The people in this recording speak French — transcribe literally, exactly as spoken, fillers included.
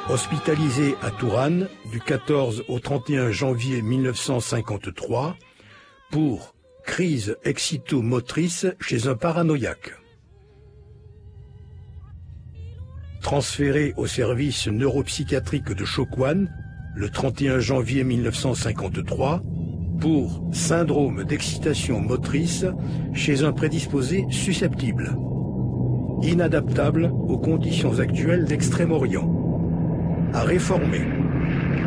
Hospitalisé à Tourane du quatorze au trente et un janvier mille neuf cent cinquante-trois pour crise excito-motrice chez un paranoïaque. Transféré au service neuropsychiatrique de Chokwan le trente et un janvier mille neuf cent cinquante-trois pour syndrome d'excitation motrice chez un prédisposé susceptible. Inadaptable aux conditions actuelles d'Extrême-Orient. À réformer.